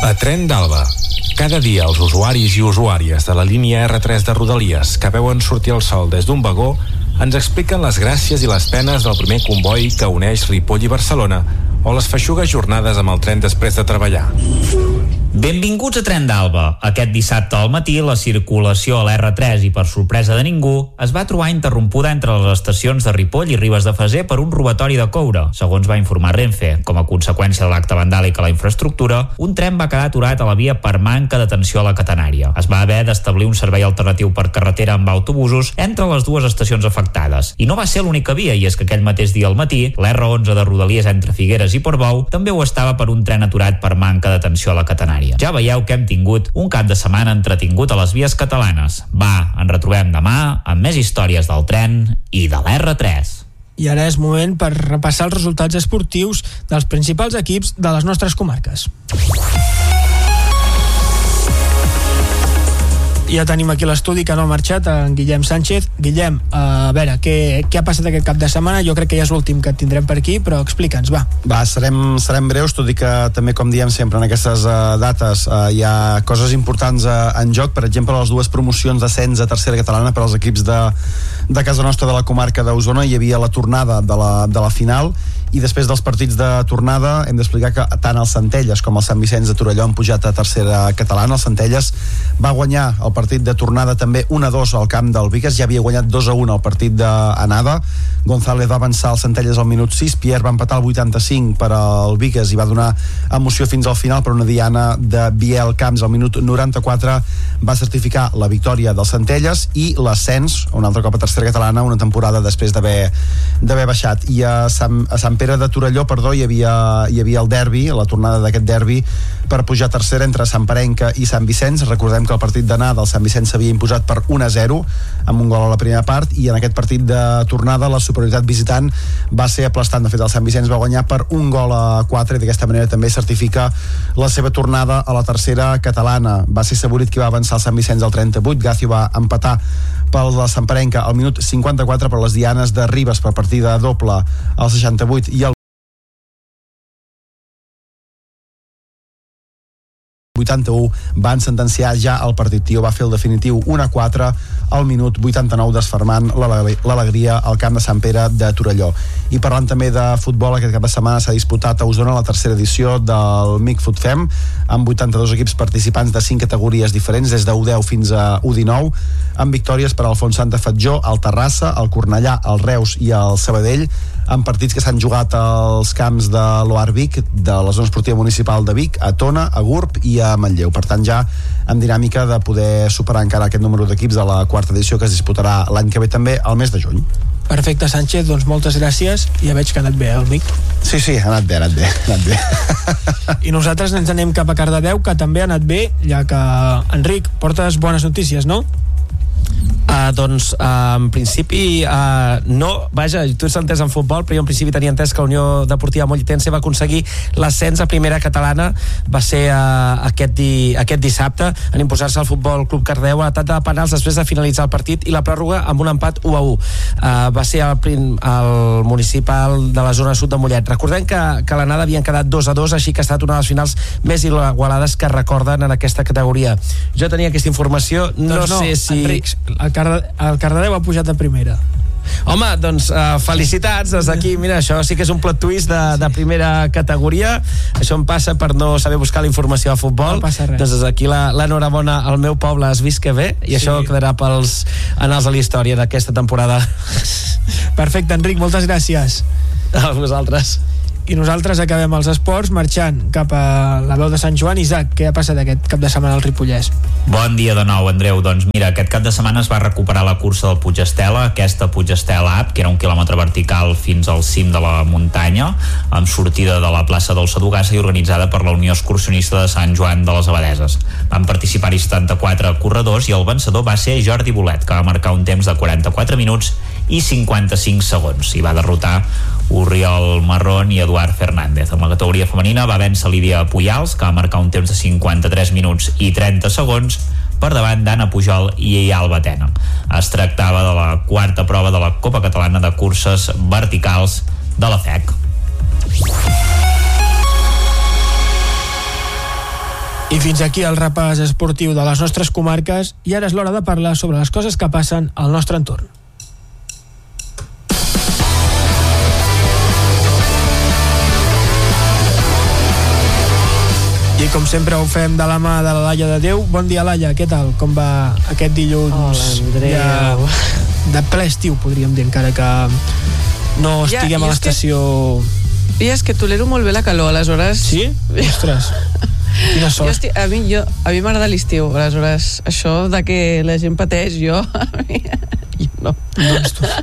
A Tren d'Alba. Cada dia els usuaris i usuàries de la línia R3 de Rodalies que veuen sortir el sol des d'un vagó ens expliquen les gràcies i les penes del primer comboi que uneix Ripoll i Barcelona o les feixugues jornades amb el tren després de treballar. Benvinguts a Tren d'Alba. Aquest dissabte al matí la circulació a l'R3 i per sorpresa de ningú es va trobar interrompuda entre les estacions de Ripoll i Ribes de Freser per un robatori de coure, segons va informar Renfe. Com a conseqüència de l'acte vandàlic a la infraestructura, un tren va quedar aturat a la via per manca d'atenció a la catenària. Es va haver d'establir un servei alternatiu per carretera amb autobusos entre les dues estacions afectades. I no va ser l'única via, i és que aquell mateix dia al matí, l'R11 de Rodalies entre Figueres i Portbou també ho estava per un tren aturat per manca d'atenció a la catenària. Ja veieu que hem tingut un cap de setmana entretingut a les vies catalanes. Va, ens retrobem demà amb més històries del tren i de l'R3. I ara és moment per repassar els resultats esportius dels principals equips de les nostres comarques. Ja tenim aquí l'estudi que no ha marxat, en Guillem Sánchez. Guillem, a veure, què ha passat aquest cap de setmana? Jo crec que ja és l'últim que et tindrem per aquí, però explica'ns, va. Va, serem breus, tot i que també, com diem sempre en aquestes dates, hi ha coses importants en joc. Per exemple, les dues promocions d'ascens a tercera catalana per als equips de casa nostra de la comarca d'Osona. Hi havia la tornada de la final, i després dels partits de tornada hem d'explicar que tant el Centelles com el Sant Vicenç de Torelló han pujat a tercera catalana. El Centelles va guanyar el partit de tornada també 1-2 al camp del Bigues, ja havia guanyat 2-1 el partit d'anada. González va avançar al Centelles al minut 6, Pierre va empatar al 85 per al Bigues i va donar emoció fins al final, però una diana de Biel Camps al minut 94 va certificar la victòria del Centelles i l'ascens un altre cop a tercera catalana, una temporada després d'haver baixat. I a Sant Pere de Torelló, hi havia el derbi, la tornada d'aquest derbi per pujar a tercera entre Sant Parenca i Sant Vicenç. Recordem que el partit d'anada el Sant Vicenç s'havia imposat per 1-0 amb un gol a la primera part, i en aquest partit de tornada la superioritat visitant va ser aplastant. De fet, el Sant Vicenç va guanyar per 1-4 i d'aquesta manera també certifica la seva tornada a la tercera catalana. Va ser Saborit qui va avançar el Sant Vicenç al 38, Gacio va empatar pel de Sant Parenca al minut 54, per les dianes de Ribes per partida doble al 68 i el 81 van sentenciar ja el partit. Tio va fer el definitiu 1-4 al minut 89, desfermant l'alegria al camp de Sant Pere de Torelló. I parlant també de futbol, aquest cap de setmana s'ha disputat a Osona la tercera edició del MIC Futfem, amb 82 equips participants de 5 categories diferents, des de U10 fins a U19, amb victòries per al Fontsanta Fatjó, el Terrassa, el Cornellà, el Reus i el Sabadell, en partits que s'han jugat als camps de l'Oar Vic, de la zona esportiva municipal de Vic, a Tona, a Gurb i a Manlleu. Per tant, ja en dinàmica de poder superar encara aquest número d'equips de la quarta edició, que es disputarà l'any que ve també, al mes de juny. Perfecte, Sánchez, doncs moltes gràcies. Ja veig que ha anat bé el MIC. Sí, ha anat bé. I nosaltres ens anem cap a Cardedeu, que també ha anat bé, ja que, Enric, portes bones notícies, no? En principi no, vaja, tu ets entès en futbol, però jo en principi tenia entès que la Unió Deportiva Mollitense va aconseguir l'ascens a primera catalana. Va ser aquest dissabte en imposar-se al Futbol Club Cardedeu a la tanda de penals després de finalitzar el partit i la pròrroga amb un empat 1-1. Va ser el municipal de la zona sud de Mollet. Recordem que l'anada havien quedat 2-2, així que ha estat una de les finals més igualades que recorden en aquesta categoria. Jo tenia aquesta informació, no sé si... Enric, el Cardedeu ha pujat a primera. Home, doncs felicitats des d'aquí. Mira, això sí que és un plot twist de primera categoria. Això em passa per no saber buscar la informació a futbol. No passa res. Doncs des d'aquí l'enhorabona al meu poble, has vist que bé, i això quedarà pels anals de la història d'aquesta temporada. Perfecte, Enric, moltes gràcies. A vosaltres. I nosaltres acabem els esports marxant cap a la veu de Sant Joan. Isaac, què ha passat aquest cap de setmana al Ripollès? Bon dia de nou, Andreu. Doncs mira, aquest cap de setmana es va recuperar la cursa del Puig Estela, aquesta Puig Estela App, que era 1 quilòmetre vertical fins al cim de la muntanya, amb sortida de la plaça del Sadugassa i organitzada per la Unió Excursionista de Sant Joan de les Abadeses. Van participar-hi 74 corredors i el vencedor va ser Jordi Bolet, que va marcar un temps de 44 minuts i 55 segons i va derrotar Oriol Marrón i Eduard Fernández. En la categoria femenina va vèncer Lídia Pujals, que va marcar un temps de 53 minuts i 30 segons per davant d'Anna Pujol i Alba Tena. Es tractava de la quarta prova de la Copa Catalana de Curses Verticals de la FEC. I fins aquí el repàs esportiu de les nostres comarques, i ara és l'hora de parlar sobre les coses que passen al nostre entorn. I com sempre ho fem de la mà de la Laia de Déu. Bon dia, Laia, què tal? Com va aquest dilluns? Hola, Andreu. De ple estiu, podríem dir, encara que no estiguem a l'estació... I és que tolero molt bé la calor, aleshores... Sí? Ostres, quina sort. A mi m'agrada l'estiu, aleshores això de que la gent pateix, jo no. Doncs tu.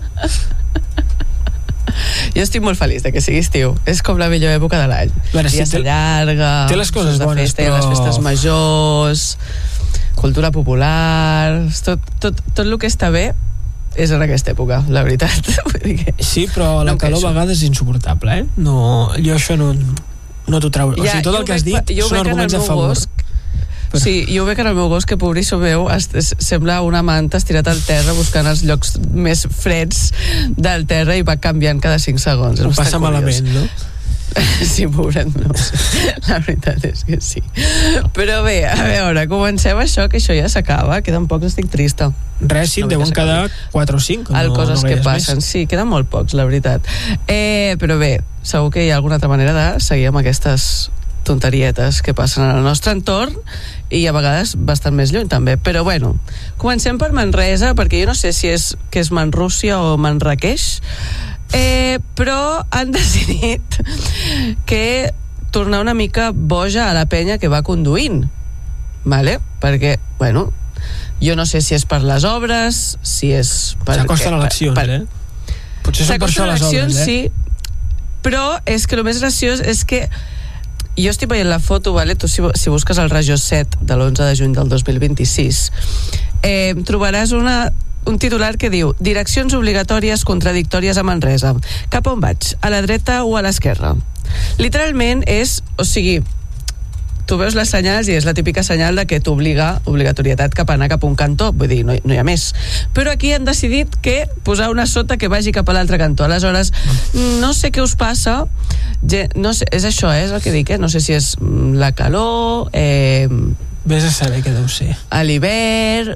Jo estic molt feliç de que sigui estiu. És com la millor època de l'any. Ja s'allarga, té les coses bones, festa, però... les festes majors, cultura popular, tot el que està bé és en aquesta època, la veritat. Sí, però la calor a vegades és insuportable, eh? No, jo això no t'ho trau. O sigui, tot el que has dit són arguments a favor. Sí, jo ho veig en el meu gos, que pobrissó meu sembla una manta estirat al terra buscant els llocs més freds del terra i va canviant cada 5 segons. Ho passa malament, no? Sí, pobret meu. La veritat és que sí. Però bé, a veure, comencem això, que això ja s'acaba. Queden pocs, estic trista. Res, sí, deuen quedar 4 o 5. Coses que passen, sí, queden molt pocs, la veritat. Però bé, segur que hi ha alguna altra manera de seguir amb aquestes tonterietes que passen al nostre entorn i a vegades bastant més lluny també, però bueno, comencem per Manresa, perquè jo no sé si és Manrússia o Manraqueix, però han decidit que tornar una mica boja a la penya que va conduint, vale? Perquè, bueno, jo no sé si és per les obres, si és per... S'acosten eleccions, Potser són per això les obres, sí, però és que el més graciós és que jo estic veient la foto, vale? Tu si busques el Regió 7 de l'11 de juny del 2026 trobaràs un titular que diu: direccions obligatòries contradictòries a Manresa, cap on vaig? A la dreta o a l'esquerra? Literalment és, o sigui, tu veus les senyals i és la típica senyal de que t'obliga, obligatorietat cap a anar cap a un cantó, vull dir, no hi ha més. Però aquí han decidit que posar una sota que vagi cap a l'altre cantó. Aleshores, no sé què us passa, no sé, és això, és el que dic, no sé si és la calor, vés a saber què deu ser. A l'hivern,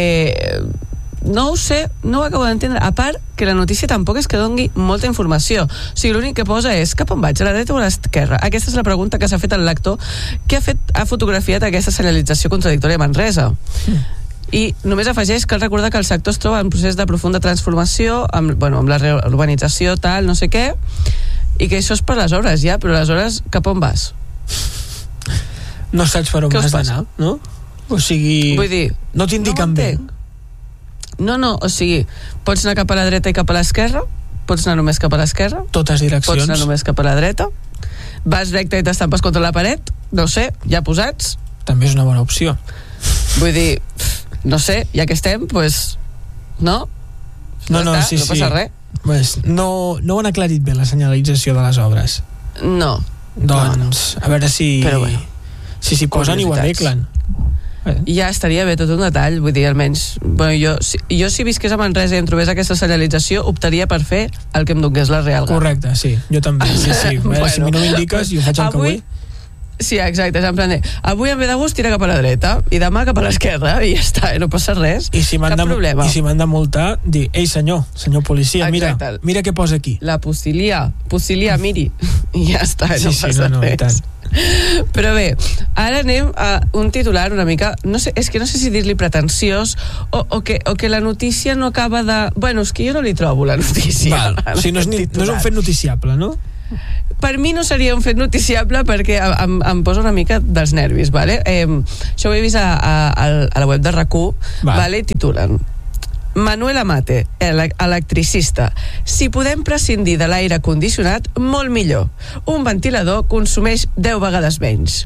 no ho sé, no ho acabo d'entendre. A part que la notícia tampoc és que doni molta informació, o sigui, l'únic que posa és cap on vaig, a la dreta o a l'esquerra? Aquesta és la pregunta que s'ha fet el lector que ha fotografiat aquesta senyalització contradictòria a Manresa. I només afegeix que cal recordar que el sector es troba en procés de profunda transformació, amb la reurbanització, tal, no sé què, i que això és per les obres ja, però aleshores cap on vas? No saps per on has d'anar, no? O sigui, vull dir, no t'indiquen bé. No, o sigui, pots anar cap a la dreta i cap a l'esquerra, pots anar només cap a l'esquerra, totes direccions, pots anar només cap a la dreta, vas recte i t'estampes contra la paret, no sé, ja posats. També és una bona opció. Vull dir, no sé, ja que estem, pues, no? No passa res. Pues, no ho han aclarit bé, la senyalització de les obres. No. Doncs, a veure si s'hi posen i ho arreglen. Ja estaria bé tot un detall, vull dir, almenys jo si visqués a Manresa i em trobés aquesta senyalització, optaria per fer el que em donés la Real Gana. Correcte, sí, jo també, sí. A veure, si mi no m'indiques i ho faig el que vull. Sí, exacte, és en plan de, avui em ve de gust tira cap a la dreta i demà cap a l'esquerra i ja està, no passa res, cap problema. I si m'han de multar, dir, ei senyor policia, mira què posa aquí. La Posilia, miri, i ja està, no passa res. Però bé, ara anem a un titular una mica, no sé si dir-li pretensiós o que la notícia no acaba de... Bueno, és que jo no li trobo la notícia. O sigui, no és un fet noticiable, no? Per mi no seria un fet noticiable perquè em posa una mica dels nervis, vale? Això ho he vist a la web de RAC1, vale? Titulen: Manuel Amate, electricista. Si podem prescindir de l'aire condicionat, molt millor. Un ventilador consumeix 10 vegades menys.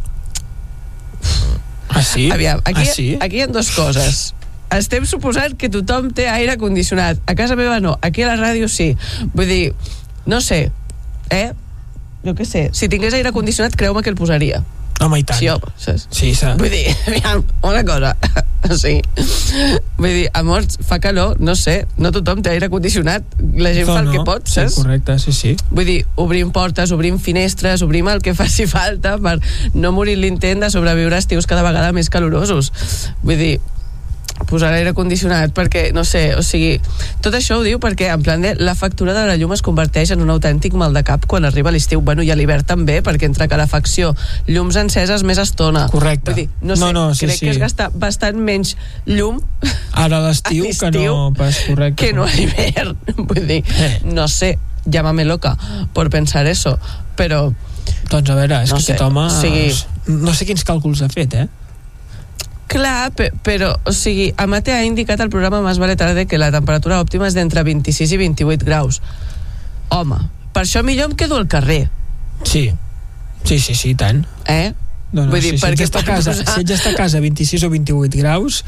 Ah, sí? Aviam, aquí hi ha dues coses. Estem suposant que tothom té aire condicionat. A casa meva no, aquí a la ràdio sí. Vull dir, no sé, jo què sé, si tingués aire condicionat creu-me que el posaria. Home, i tant. Sí, home, saps? Sí, vull dir, aviam, una cosa. Sí. Vull dir, amor, fa calor, no sé, no tothom té aire condicionat, la gent fa el que pot, saps? Sí, correcte, sí. Vull dir, obrim portes, obrim finestres, obrim el que faci falta per no morir l'intent de sobreviure a estius cada vegada més calorosos. Vull dir, posar l'aire condicionat perquè, no sé, o sigui, tot això ho diu perquè en plan de la factura de la llum es converteix en un autèntic mal de cap quan arriba l'estiu, bueno, i a l'hivern també, perquè entre calefacció, llums enceses més estona. Correcte. Vull dir, no sé, crec que es gasta bastant menys llum ara a l'estiu que no pas, correcte, que no a l'hivern. Vull dir, no sé, llámame loca por pensar eso, però doncs a veure, és no que sé, aquest home sigui, no sé quins càlculs ha fet, Clar, però, o sigui, Amate ha indicat al programa Más vale tarde que la temperatura òptima és d'entre 26 i 28 graus. Home, per això millor em quedo al carrer. Sí, tant. No, vull dir, si ets a casa a 26 o 28 graus...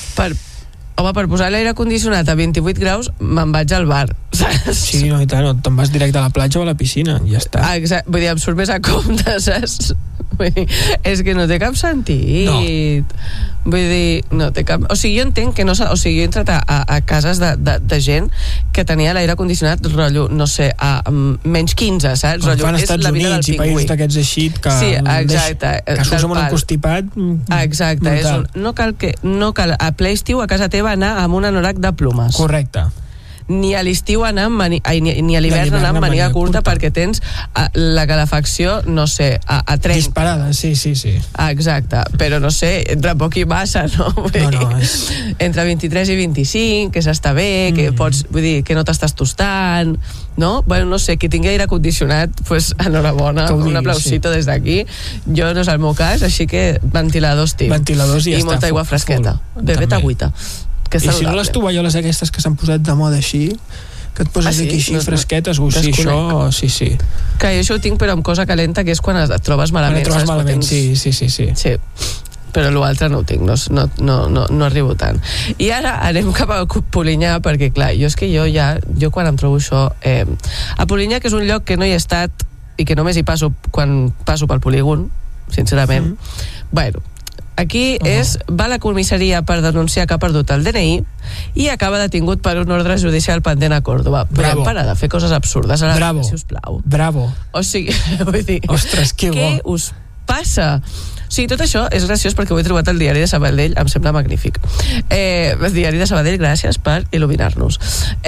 Per posar l'aire condicionat a 28 graus me'n vaig al bar, saps? Sí, no, i tant, te'n vas directe a la platja o a la piscina, ja està. Exacte, vull dir, em surt més a compte, saps? Vull dir, és que no té cap sentit. No. Vull dir, no té cap... O sigui, jo entenc que no... O sigui, jo he entrat a cases de gent que tenia l'aire condicionat, rotllo, no sé, a menys 15, saps? Rotllo, fan als Estats Units i països d'aquests així que... Sí, exacte. Que s'usa amb un constipat... Exacte, no cal a ple estiu a casa teva anar amb un anorac de plomes. Correcte. Ni a l'estiu anar ni a l'hivern anar amb màniga curta perquè tens la calefacció, no sé, a 30. Disparada, sí. Exacte, però no sé, entre poc i massa, no? Entre 23 i 25, que s'està bé, que pots, vull dir, que no t'estàs tostant, no? Bueno, no sé, qui tingui aire condicionat, pues enhorabona, un aplausito des d'aquí. Jo no és el meu cas, així que ventiladors, tio. Ventiladors i molta aigua fresqueta. Bevet agüita. I si no les tovalloles aquestes que s'han posat de moda així, que et poses aquí així fresquetes, sí, això, sí. Que jo això ho tinc però amb cosa calenta, que és quan et trobes malament. Quan et trobes malament, sí. Però l'altre no ho tinc, no arribo tant. I ara anem cap a Polinyà, perquè clar, jo quan em trobo això a Polinyà, que és un lloc que no hi he estat i que només hi passo quan passo pel polígon, sincerament. Bueno, aquí va a la comissaria per denunciar que ha perdut el DNI i acaba detingut per un ordre judicial pendent a Còrdova. Podem parar de fer coses absurdes a la vida, si us plau. Bravo. O sigui, vull dir, ostres, que bo. Què us passa? O sigui, tot això és graciós perquè ho he trobat al diari de Sabadell, em sembla magnífic. El diari de Sabadell, gràcies per il·luminar-nos.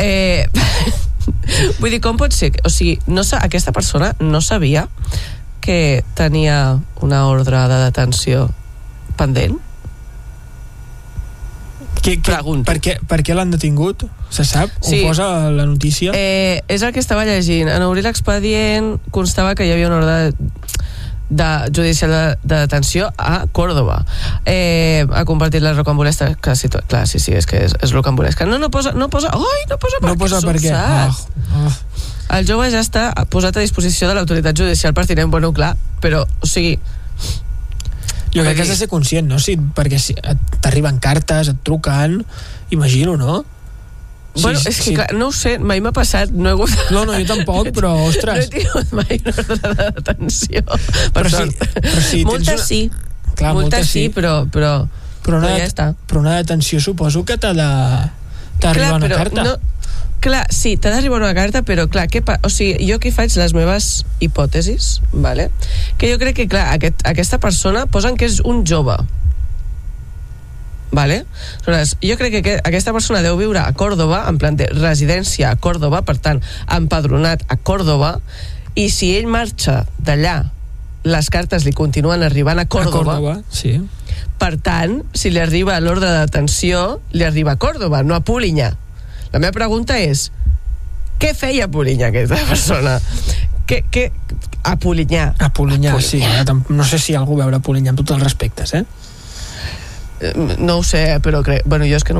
Vull dir, com pot ser? O sigui, aquesta persona no sabia que tenia una ordre de detenció pendent? Pregunto. Per què l'han detingut? Se sap? Sí. Ho posa la notícia? És el que estava llegint. En obrir l'expedient constava que hi havia una ordre judicial de detenció a Còrdova. Ha compartit la rocambolesca, clar, sí, és que és rocambolesca. No posa per què. El jove ja està posat a disposició de l'autoritat judicial pertinent, bueno, clar, però, o sigui, jo crec que has de ser conscient, no? Perquè si t'arriben cartes, et truquen, imagino, no? Bueno, és que clar, no ho sé, mai m'ha passat, no he hagut... No, jo tampoc, però, ostres... No he tingut mai una ordre de detenció, per sort. Multes sí. Clar, multes sí, però ja està. Però una detenció suposo que t'ha d'arribar una carta. Clar, sí, t'ha d'arribar una carta, però clar, o sigui, jo aquí faig les meves hipòtesis, vale? Que jo crec que, clar, aquesta persona posen que és un jove, vale? Aleshores, jo crec que aquesta persona deu viure a Còrdova, en plan de residència a Còrdova, per tant, empadronat a Còrdova, i si ell marxa d'allà, les cartes li continuen arribant a Còrdova, sí. Per tant, si li arriba l'ordre de detenció, li arriba a Còrdova, no a Polinyà. La meva pregunta és, què feia a Polinyà aquesta persona? A Polinyà? A Polinyà, sí. No sé si algú veure a Polinyà amb tots els respectes, No ho sé, però jo és que no